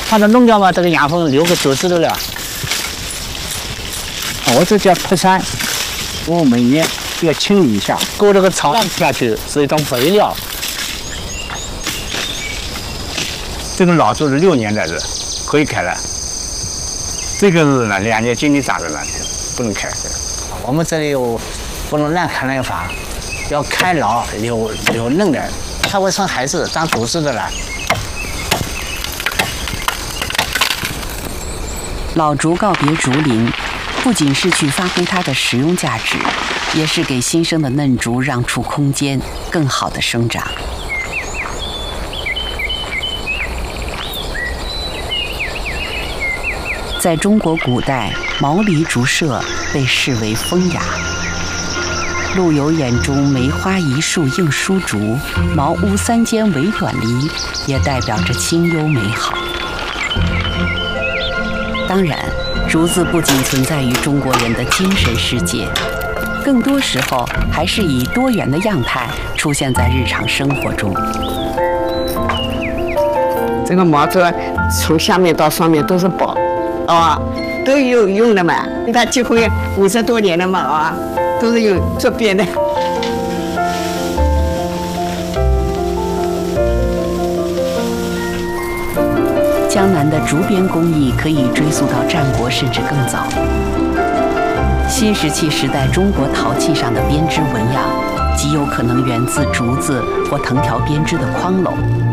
把它弄掉嘛，这个羊粪留个竹子的了。我这叫破山，我每年要清理一下，勾这个草烂下去是一种肥料。这个老树是6年的人，可以开了。这个是呢2年经理长的了，不能开。我们这里有不能乱砍乱伐，要开老留嫩的，它会生孩子长竹子的了。 老竹告别竹林，不仅是去发挥它的实用价值，也是给新生的嫩竹让出空间，更好的生长。在中国古代，毛梨竹社被视为风雅。陆游眼中梅花一树映疏竹，茅屋3间围短篱，也代表着清幽美好。当然，竹子不仅存在于中国人的精神世界，更多时候还是以多元的样态出现在日常生活中。 这个茅竹从下面到上面都是宝，都有用的嘛。它结婚50多年了嘛，都是有做编的。 江南的竹编工艺可以追溯到战国甚至更早。新石器时代中国陶器上的编织纹样，极有可能源自竹子或藤条编织的筐篓。